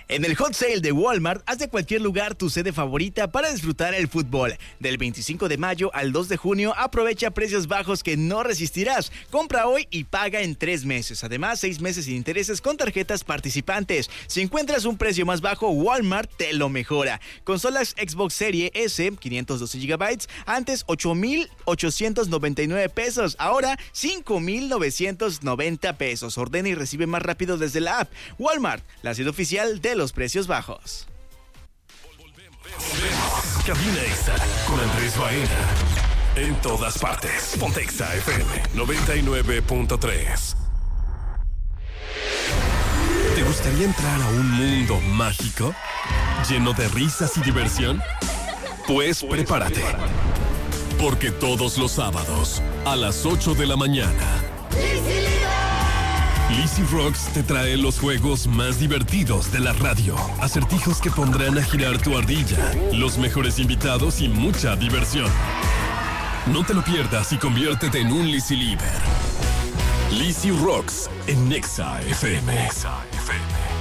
En el Hot Sale de Walmart, haz de cualquier lugar tu sede favorita para disfrutar el fútbol. Del 25 de mayo al 2 de junio, aprovecha precios bajos que no resistirás. Compra hoy y paga en 3 meses. Además, 6 meses sin intereses con tarjetas participantes. Si encuentras un precio más bajo, Walmart te lo mejora. Consolas Xbox Series S, 512 GB, antes 8,899 pesos. Ahora, 5,990 pesos. Ordena y recibe más rápido desde la app. Walmart, la sede oficial de los precios bajos. Cabina Exa con Andrés Baena. En todas partes. Ponte Exa FM 99.3. ¿Te gustaría entrar a un mundo mágico? ¿Lleno de risas y diversión? Pues prepárate. Porque todos los sábados, a las 8 de la mañana, Lizzy Rocks te trae los juegos más divertidos de la radio. Acertijos que pondrán a girar tu ardilla, los mejores invitados y mucha diversión. No te lo pierdas y conviértete en un Lizzy Lieber. Lizzy Rocks en Exa FM.